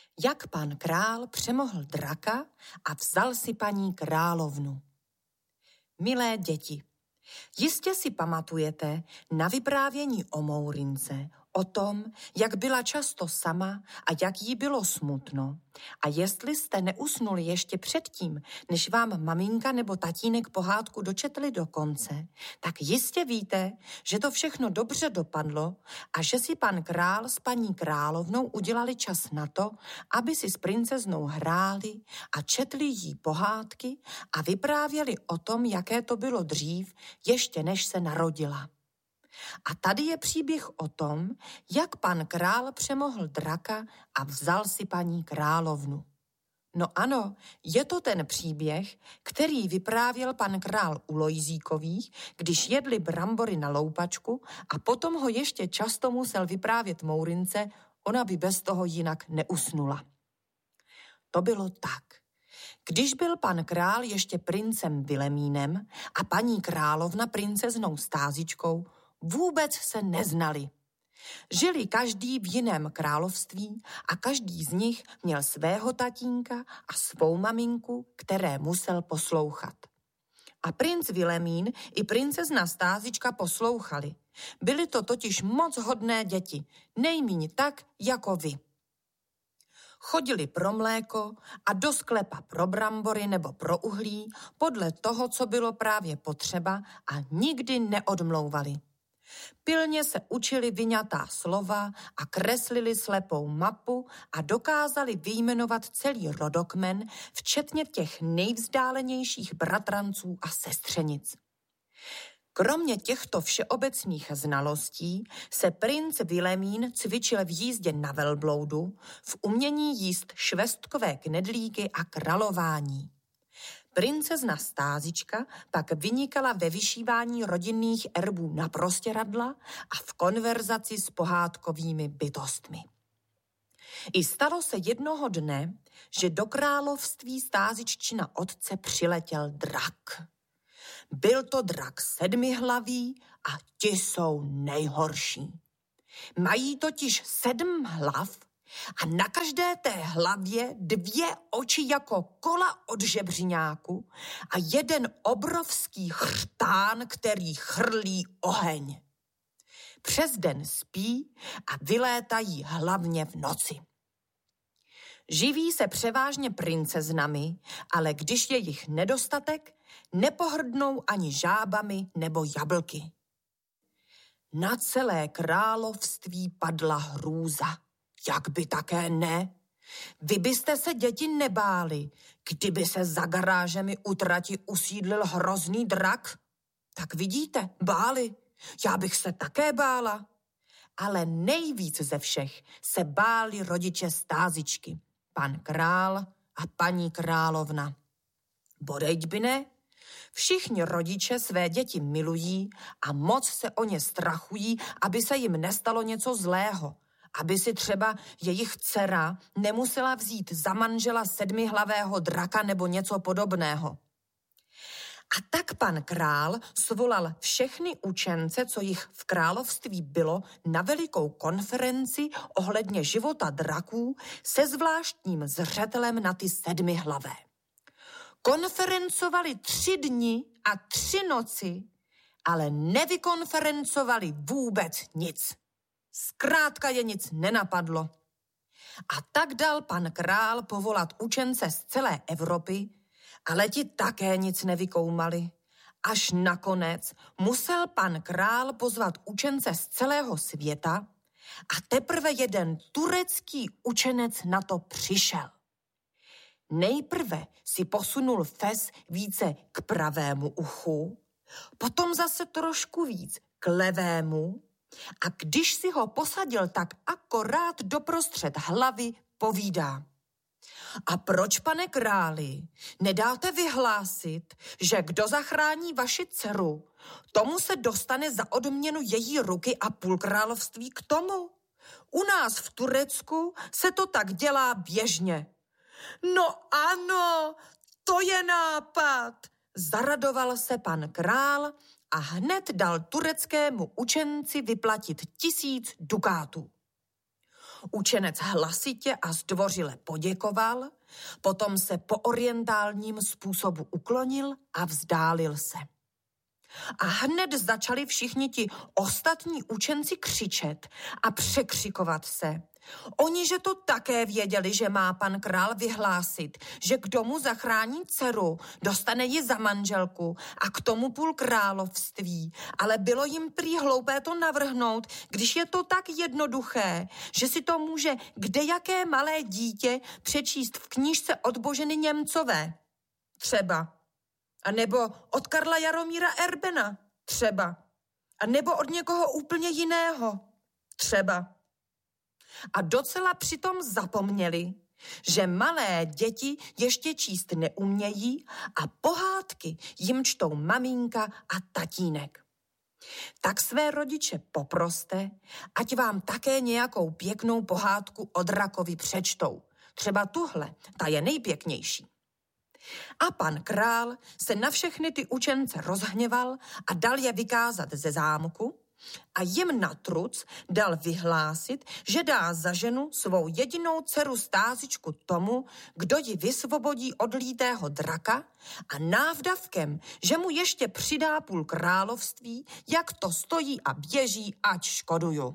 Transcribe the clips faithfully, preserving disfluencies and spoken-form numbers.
Jak pan král přemohl draka a vzal si paní královnu. Milé děti, jistě si pamatujete na vyprávění o Mourince, o tom, jak byla často sama a jak jí bylo smutno. A jestli jste neusnuli ještě předtím, než vám maminka nebo tatínek pohádku dočetli do konce, tak jistě víte, že to všechno dobře dopadlo a že si pan král s paní královnou udělali čas na to, aby si s princeznou hráli a četli jí pohádky a vyprávěli o tom, jaké to bylo dřív, ještě než se narodila. A tady je příběh o tom, jak pan král přemohl draka a vzal si paní královnu. No ano, je to ten příběh, který vyprávěl pan král u Lojzíkových, když jedli brambory na loupačku a potom ho ještě často musel vyprávět Mourince, ona by bez toho jinak neusnula. To bylo tak. Když byl pan král ještě princem Vilemínem a paní královna princeznou Stázičkou, vůbec se neznali. Žili každý v jiném království a každý z nich měl svého tatínka a svou maminku, které musel poslouchat. A princ Vilemín i princezna Stázička poslouchali. Byly to totiž moc hodné děti, nejmíň tak jako vy. Chodili pro mléko a do sklepa pro brambory nebo pro uhlí podle toho, co bylo právě potřeba a nikdy neodmlouvali. Pilně se učili vyňatá slova a kreslili slepou mapu a dokázali vyjmenovat celý rodokmen, včetně těch nejvzdálenějších bratranců a sestřenic. Kromě těchto všeobecných znalostí se princ Vilemín cvičil v jízdě na velbloudu, v umění jíst švestkové knedlíky a králování. Princezna Stázička pak vynikala ve vyšívání rodinných erbů na prostěradla a v konverzaci s pohádkovými bytostmi. I stalo se jednoho dne, že do království Stáziččina otce přiletěl drak. Byl to drak sedmihlavý a ti jsou nejhorší. Mají totiž sedm hlav a na každé té hlavě dvě oči jako kola od žebřiňáku a jeden obrovský chřtán, který chrlí oheň. Přes den spí a vylétají hlavně v noci. Živí se převážně princeznami, ale když je jich nedostatek, nepohrdnou ani žábami nebo jablky. Na celé království padla hrůza. Jak by také ne? Vy byste se, děti, nebáli, kdyby se za garážemi u trati usídlil hrozný drak? Tak vidíte, báli. Já bych se také bála. Ale nejvíc ze všech se báli rodiče Stázičky, pan král a paní královna. Bodejť by ne? Všichni rodiče své děti milují a moc se o ně strachují, aby se jim nestalo něco zlého, aby si třeba jejich dcera nemusela vzít za manžela sedmihlavého draka nebo něco podobného. A tak pan král svolal všechny učence, co jich v království bylo, na velikou konferenci ohledně života draků se zvláštním zřetelem na ty sedmihlavé. Konferencovali tři dny a tři noci, ale nevykonferencovali vůbec nic. Zkrátka je nic nenapadlo. A tak dal pan král povolat učence z celé Evropy, ale ti také nic nevykoumali. Až nakonec musel pan král pozvat učence z celého světa a teprve jeden turecký učenec na to přišel. Nejprve si posunul fes více k pravému uchu, potom zase trošku víc k levému a když si ho posadil tak akorát doprostřed hlavy, povídá: A proč, pane králi, nedáte vyhlásit, že kdo zachrání vaši dceru, tomu se dostane za odměnu její ruky a půl království k tomu? U nás v Turecku se to tak dělá běžně. No ano, to je nápad, zaradoval se pan král a hned dal tureckému učenci vyplatit tisíc dukátů. Učenec hlasitě a zdvořile poděkoval, potom se po orientálním způsobu uklonil a vzdálil se. A hned začali všichni ti ostatní učenci křičet a překřikovat se. Oni, že to také věděli, že má pan král vyhlásit, že kdo mu zachrání dceru, dostane ji za manželku a k tomu půl království. Ale bylo jim prý hloupé to navrhnout, když je to tak jednoduché, že si to může kdejaké malé dítě přečíst v knížce od Boženy Němcové. Třeba. A nebo od Karla Jaromíra Erbena. Třeba. A nebo od někoho úplně jiného. Třeba. A docela přitom zapomněli, že malé děti ještě číst neumějí a pohádky jim čtou maminka a tatínek. Tak své rodiče poproste, ať vám také nějakou pěknou pohádku o drakovi přečtou. Třeba tuhle, ta je nejpěknější. A pan král se na všechny ty učence rozhněval a dal je vykázat ze zámku a jim na truc dal vyhlásit, že dá za ženu svou jedinou dceru Stázičku tomu, kdo ji vysvobodí od lítého draka a návdavkem, že mu ještě přidá půl království, jak to stojí a běží, ať škoduju.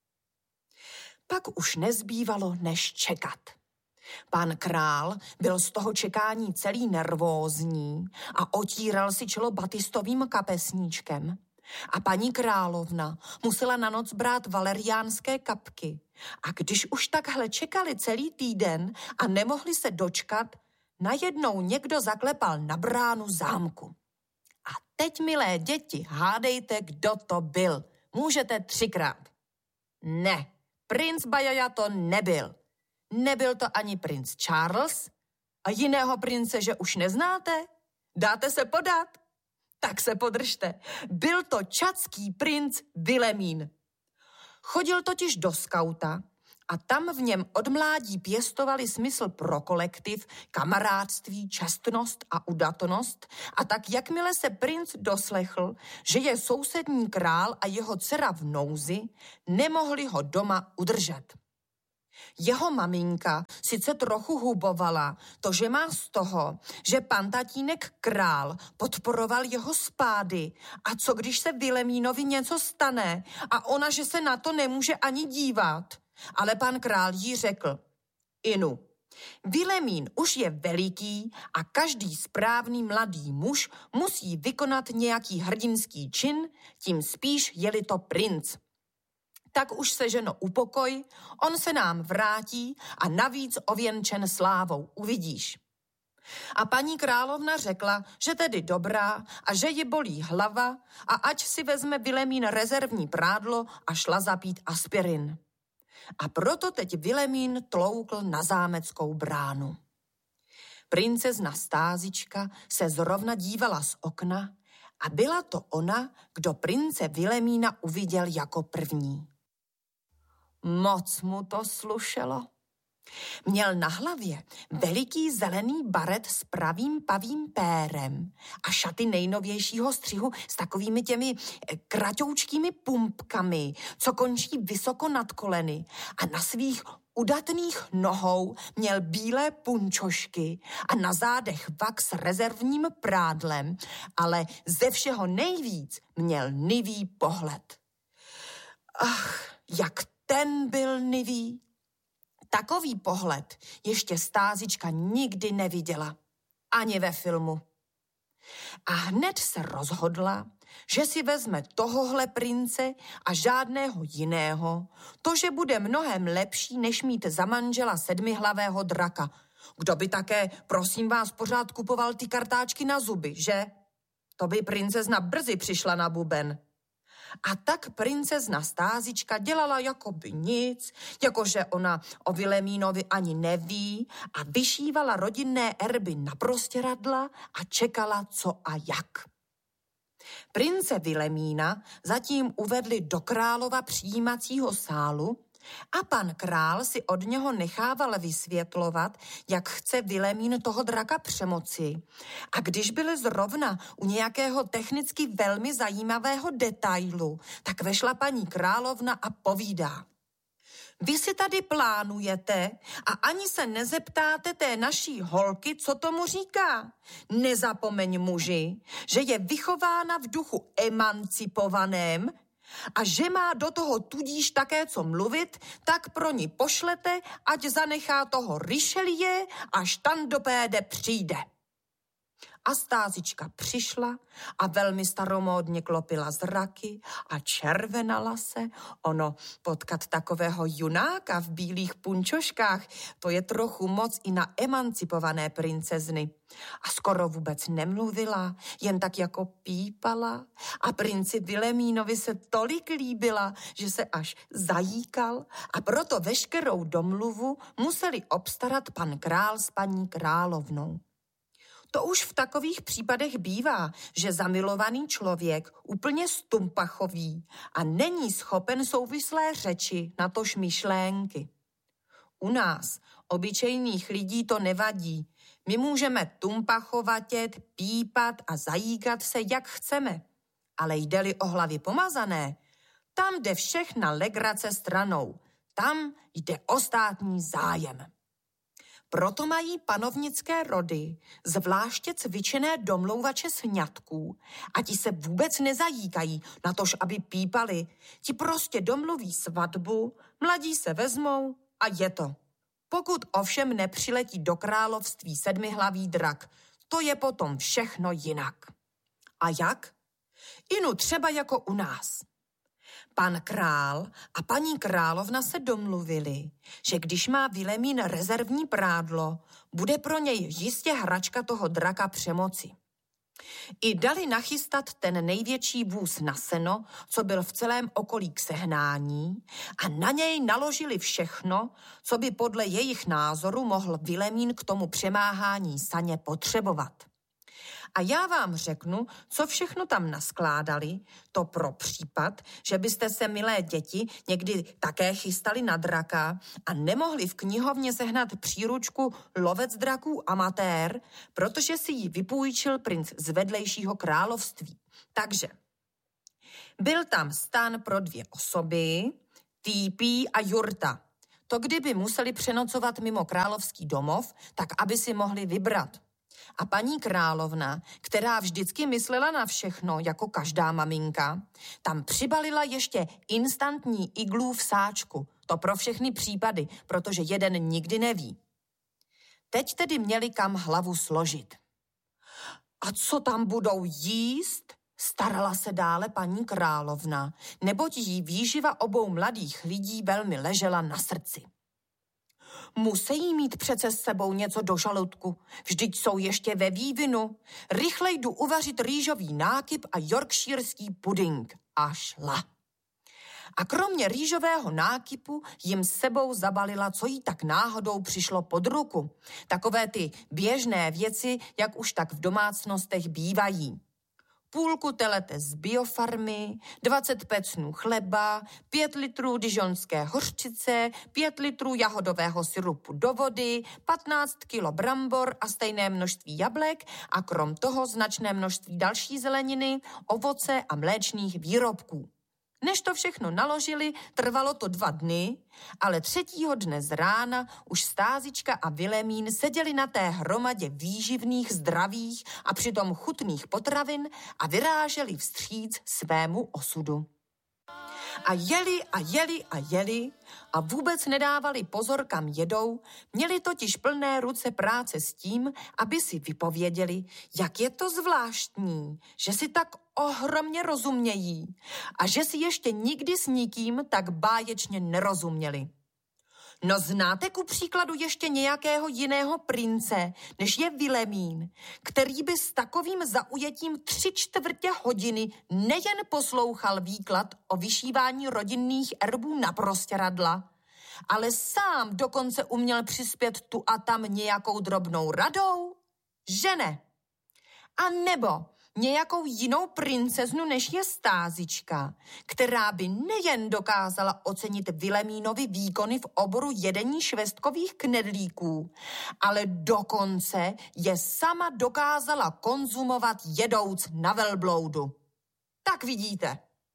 Pak už nezbývalo, než čekat. Pán král byl z toho čekání celý nervózní a otíral si čelo batistovým kapesníčkem. A paní královna musela na noc brát valeriánské kapky. A když už takhle čekali celý týden a nemohli se dočkat, najednou někdo zaklepal na bránu zámku. A teď, milé děti, hádejte, kdo to byl. Můžete třikrát. Ne, princ Bajaja to nebyl. Nebyl to ani princ Charles a jiného prince, že už neznáte? Dáte se podat? Tak se podržte. Byl to čadský princ Vilemín. Chodil totiž do skauta a tam v něm od mládí pěstovali smysl pro kolektiv, kamarádství, čestnost a udatnost a tak jakmile se princ doslechl, že je sousední král a jeho dcera v nouzi, nemohli ho doma udržet. Jeho maminka sice trochu hubovala to, že má z toho, že pan tatínek král podporoval jeho spády a co když se Vilemínovi něco stane a ona, že se na to nemůže ani dívat. Ale pan král jí řekl, Inu, Vilemín už je veliký a každý správný mladý muž musí vykonat nějaký hrdinský čin, tím spíš je-li to princ. Tak už se, ženo, upokoj, on se nám vrátí a navíc ověnčen slávou, uvidíš. A paní královna řekla, že tedy dobrá a že ji bolí hlava a ať si vezme Vilemín rezervní prádlo a šla zapít aspirin. A proto teď Vilemín tloukl na zámeckou bránu. Princezna Stázička se zrovna dívala z okna a byla to ona, kdo prince Vilemína uviděl jako první. Moc mu to slušelo. Měl na hlavě veliký zelený baret s pravým pavým pérem a šaty nejnovějšího střihu s takovými těmi kratoučkými pumpkami, co končí vysoko nad koleny a na svých udatných nohou měl bílé punčošky a na zádech vak s rezervním prádlem, ale ze všeho nejvíc měl nivý pohled. Ach, jak ten byl nivý. Takový pohled ještě Stázička nikdy neviděla. Ani ve filmu. A hned se rozhodla, že si vezme tohohle prince a žádného jiného, to, že bude mnohem lepší, než mít za manžela sedmihlavého draka. Kdo by také, prosím vás, pořád kupoval ty kartáčky na zuby, že? To by princezna brzy přišla na buben. A tak princezna Stázička dělala jakoby nic, jakože ona o Vilemínovi ani neví a vyšívala rodinné erby na prostěradla a čekala, co a jak. Prince Vilemína zatím uvedli do králova přijímacího sálu a pan král si od něho nechával vysvětlovat, jak chce Vilemín toho draka přemoci. A když byli zrovna u nějakého technicky velmi zajímavého detailu, tak vešla paní královna a povídá. Vy si tady plánujete a ani se nezeptáte té naší holky, co tomu říká. Nezapomeň, muži, že je vychována v duchu emancipovaném a že má do toho tudíž také co mluvit, tak pro ní pošlete, ať zanechá toho Richelieu, až Tandopéde přijde. A Stázička přišla a velmi staromódně klopila zraky a červenala se. Ono, potkat takového junáka v bílých punčoškách, to je trochu moc i na emancipované princezny. A skoro vůbec nemluvila, jen tak jako pípala. A princi Vilemínovi se tolik líbila, že se až zajíkal a proto veškerou domluvu museli obstarat pan král s paní královnou. To už v takových případech bývá, že zamilovaný člověk úplně stumpachový a není schopen souvislé řeči, natož myšlénky. U nás, obyčejných lidí, to nevadí. My můžeme tumpachovatět, pípat a zajíkat se, jak chceme. Ale jde-li o hlavy pomazané, tam jde všechna legrace stranou. Tam jde o státní zájem. Proto mají panovnické rody zvláště cvičené domlouvače sňatků a ti se vůbec nezajíkají, natož aby pípali. Ti prostě domluví svatbu, mladí se vezmou a je to. Pokud ovšem nepřiletí do království sedmihlavý drak, to je potom všechno jinak. A jak? Inu třeba jako u nás. Pan král a paní královna se domluvili, že když má Vilemín rezervní prádlo, bude pro něj jistě hračka toho draka přemoci. I dali nachystat ten největší vůz na seno, co byl v celém okolí k sehnání, a na něj naložili všechno, co by podle jejich názoru mohl Vilemín k tomu přemáhání saně potřebovat. A já vám řeknu, co všechno tam naskládali, to pro případ, že byste se, milé děti, někdy také chystali na draka a nemohli v knihovně sehnat příručku Lovec draků amatér, protože si ji vypůjčil princ z vedlejšího království. Takže byl tam stan pro dvě osoby, Týpí a Jurta. To kdyby museli přenocovat mimo královský domov, tak aby si mohli vybrat. A paní královna, která vždycky myslela na všechno, jako každá maminka, tam přibalila ještě instantní iglu v sáčku. To pro všechny případy, protože jeden nikdy neví. Teď tedy měli kam hlavu složit. A co tam budou jíst? Starala se dále paní královna, neboť jí výživa obou mladých lidí velmi ležela na srdci. Musí mít přece s sebou něco do žaludku, vždyť jsou ještě ve vývinu. Rychle jdu uvařit rýžový nákyp a yorkshireský puding. A šla. A kromě rýžového nákypu jim s sebou zabalila, co jí tak náhodou přišlo pod ruku. Takové ty běžné věci, jak už tak v domácnostech bývají. Půlku telete z biofarmy, dvacet pecnů chleba, pět litrů dižonské hořčice, pět litrů jahodového syrupu do vody, patnáct kilo brambor a stejné množství jablek a krom toho značné množství další zeleniny, ovoce a mléčných výrobků. Než to všechno naložili, trvalo to dva dny, ale třetího dne z rána už Stázička a Vilemín seděli na té hromadě výživných, zdravých a přitom chutných potravin a vyráželi vstříc svému osudu. A jeli a jeli a jeli a vůbec nedávali pozor, kam jedou, měli totiž plné ruce práce s tím, aby si vypověděli, jak je to zvláštní, že si tak ohromně rozumějí a že si ještě nikdy s nikým tak báječně nerozuměli. No znáte ku příkladu ještě nějakého jiného prince, než je Vilemín, který by s takovým zaujetím tři čtvrtě hodiny nejen poslouchal výklad o vyšívání rodinných erbů na prostěradla, ale sám dokonce uměl přispět tu a tam nějakou drobnou radou? Že ne? A nebo nějakou jinou princeznu, než je Stázička, která by nejen dokázala ocenit Vilemínovi výkony v oboru jedení švestkových knedlíků, ale dokonce je sama dokázala konzumovat jedouc na velbloudu. Tak vidíte.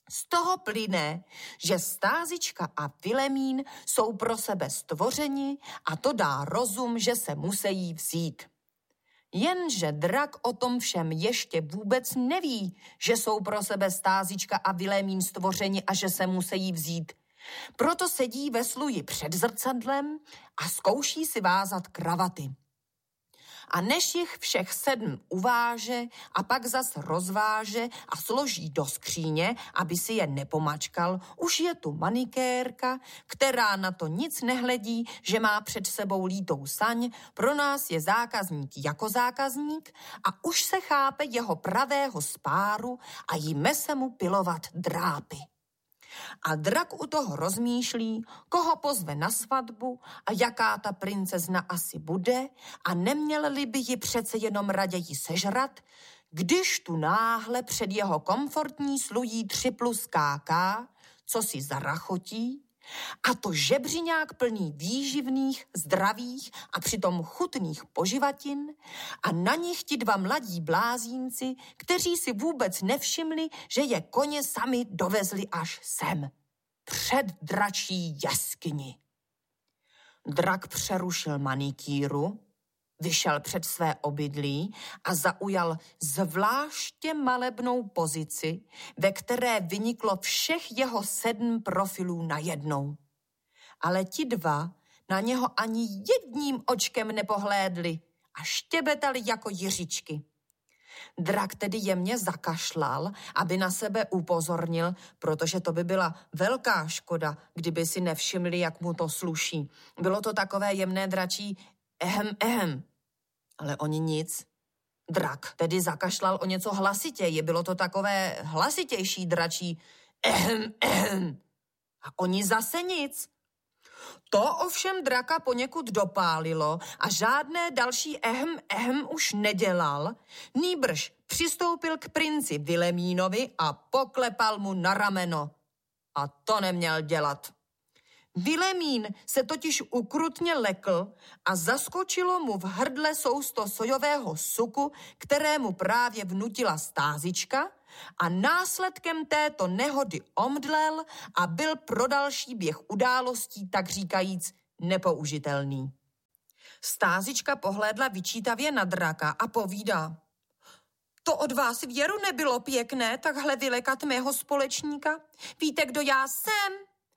Z toho plyne, že Stázička a Vilemín jsou pro sebe stvořeni a to dá rozum, že se musí vzít. Jenže drak o tom všem ještě vůbec neví, že jsou pro sebe Stázička a Vilemín stvořeni a že se musí vzít. Proto sedí ve sluji před zrcadlem a zkouší si vázat kravaty. A než jich všech sedm uváže a pak zas rozváže a složí do skříně, aby si je nepomačkal, už je tu manikérka, která na to nic nehledí, že má před sebou lítou saň, pro nás je zákazník jako zákazník a už se chápe jeho pravého spáru a jíme se mu pilovat drápy. A drak u toho rozmýšlí, koho pozve na svatbu a jaká ta princezna asi bude a neměli by ji přece jenom raději sežrat, když tu náhle před jeho komfortní slují tři plus káká, co si zarachotí, a to žebřiňák plný výživných, zdravých a přitom chutných poživatin a na nich ti dva mladí blázínci, kteří si vůbec nevšimli, že je koně sami dovezli až sem, před dračí jeskyni. Drak přerušil manikíru, vyšel před své obydlí a zaujal zvláště malebnou pozici, ve které vyniklo všech jeho sedm profilů najednou. Ale ti dva na něho ani jedním očkem nepohlédli a štěbetali jako jiřičky. Drak tedy jemně zakašlal, aby na sebe upozornil, protože to by byla velká škoda, kdyby si nevšimli, jak mu to sluší. Bylo to takové jemné dračí ehem, ehem. Ale oni nic. Drak tedy zakašlal o něco hlasitěji. Bylo to takové hlasitější dračí ehem, ehem. A oni zase nic. To ovšem draka poněkud dopálilo a žádné další ehem, ehem už nedělal, nýbrž přistoupil k princi Vilemínovi a poklepal mu na rameno. A to neměl dělat. Vilemín se totiž ukrutně lekl a zaskočilo mu v hrdle sousto sojového suku, kterému právě vnutila Stázička, a následkem této nehody omdlel a byl pro další běh událostí, tak říkajíc, nepoužitelný. Stázička pohlédla vyčítavě na draka a povídá: To od vás věru nebylo pěkné, takhle vylekat mého společníka. Víte, kdo já jsem?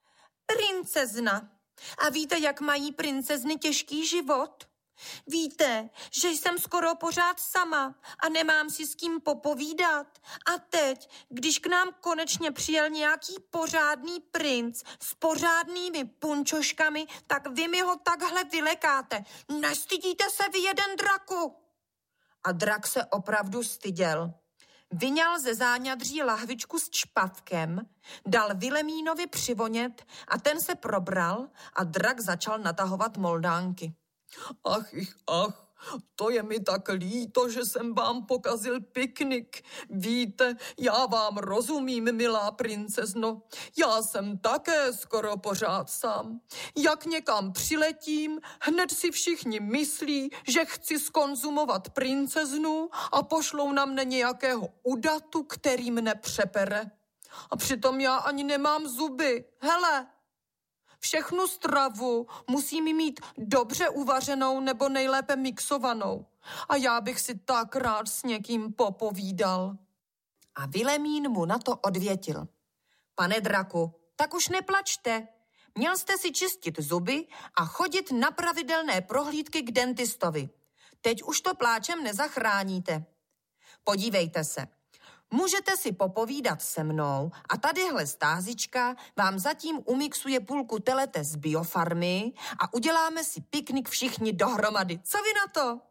Princezna. A víte, jak mají princezny těžký život? Víte, že jsem skoro pořád sama a nemám si s kým popovídat. A teď, když k nám konečně přijel nějaký pořádný princ s pořádnými punčoškami, tak vy mi ho takhle vylekáte. Nestydíte se vy jeden, draku? A drak se opravdu styděl. Vyňal ze záňadří lahvičku s čpavkem, dal Vilemínovi přivonět a ten se probral a drak začal natahovat moldánky. Ach, ich, ach, to je mi tak líto, že jsem vám pokazil piknik. Víte, já vám rozumím, milá princezno. Já jsem také skoro pořád sám. Jak někam přiletím, hned si všichni myslí, že chci skonzumovat princeznu a pošlou na mne nějakého udatu, který mne přepere. A přitom já ani nemám zuby. Hele! Všechnu stravu musím mít dobře uvařenou nebo nejlépe mixovanou. A já bych si tak rád s někým popovídal. A Vilemín mu na to odvětil. Pane draku, tak už neplačte. Měl jste si čistit zuby a chodit na pravidelné prohlídky k dentistovi. Teď už to pláčem nezachráníte. Podívejte se. Můžete si popovídat se mnou a tadyhle Stázička vám zatím umixuje půlku telete z biofarmy a uděláme si piknik všichni dohromady. Co vy na to?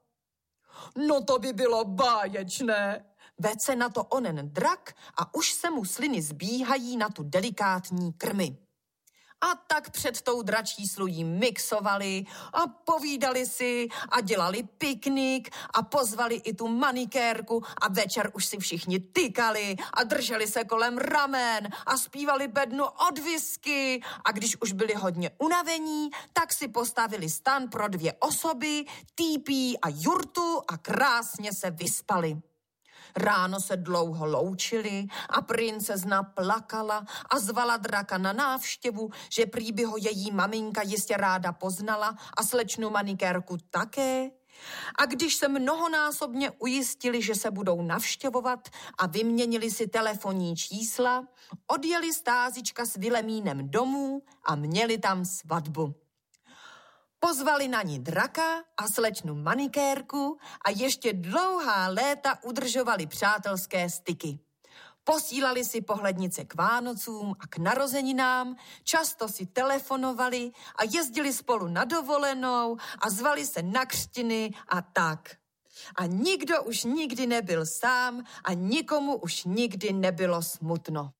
No to by bylo báječné. Ved se na to onen drak a už se mu sliny zbíhají na tu delikátní krmy. A tak před tou dračí slují mixovali a povídali si a dělali piknik a pozvali i tu manikérku a večer už si všichni tykali a drželi se kolem ramen a zpívali bednu od whisky a když už byli hodně unavení, tak si postavili stan pro dvě osoby, týpí a jurtu a krásně se vyspali. Ráno se dlouho loučili a princezna plakala a zvala draka na návštěvu, že prý by ho její maminka jistě ráda poznala a slečnu manikérku také. A když se mnohonásobně ujistili, že se budou navštěvovat a vyměnili si telefonní čísla, odjeli Stázička s Vilemínem domů a měli tam svatbu. Pozvali na ní draka a slečnu manikérku a ještě dlouhá léta udržovali přátelské styky. Posílali si pohlednice k Vánocům a k narozeninám, často si telefonovali a jezdili spolu na dovolenou a zvali se na křtiny a tak. A nikdo už nikdy nebyl sám a nikomu už nikdy nebylo smutno.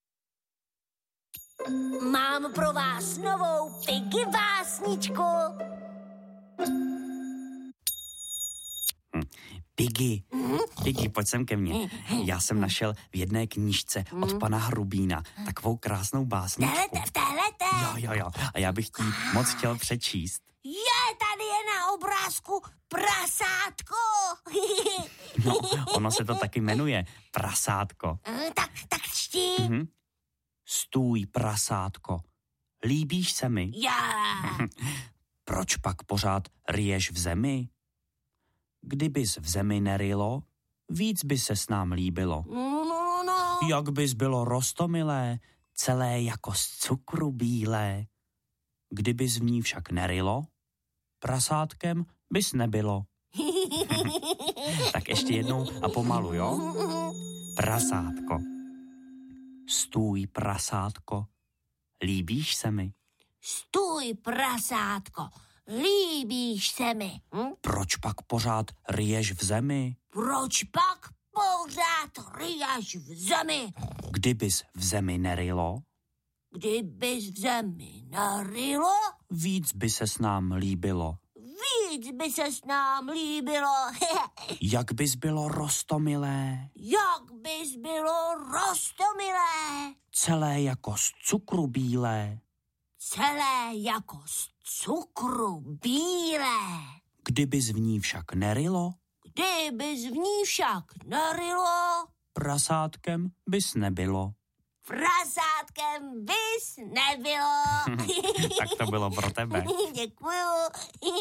Mám pro vás novou Piggy básničku. Hm. Piggy, Piggy, pojď sem ke mně. Já jsem našel v jedné knížce od pana Hrubína takovou krásnou básničku. Tehlete, v tehlete. Jo, jo, jo. A já bych ti moc chtěl přečíst. Je, tady je na obrázku prasátko. No, ono se to taky jmenuje Prasátko. tak, tak čti. Mhm. Stůj, prasátko, líbíš se mi? Já. Proč pak pořád ryješ v zemi? Kdybys v zemi nerylo, víc by se s nám líbilo. No, no, no. Jak bys bylo roztomilé, celé jako z cukru bílé. Kdybys v ní však nerylo, prasátkem bys nebylo. Tak ještě jednou a pomalu, jo? Prasátko. Stůj, prasátko, líbíš se mi? Stůj, prasátko, líbíš se mi. Hm? Proč pak pořád ryješ v zemi? Proč pak pořád ryješ v zemi? Kdybys v zemi nerylo, Kdybys v zemi narylo, víc by se s nám líbilo. víc by se s nám líbilo. Jak bys bylo roztomilé, Jak bys bylo roztomilé, celé jako z cukru bílé. celé jako z cukru bílé. Kdybys v ní však nerylo, Kdybys v ní však narylo, prasátkem bys nebylo. prasátkem bys nebylo. Tak to bylo pro tebe. Děkuju.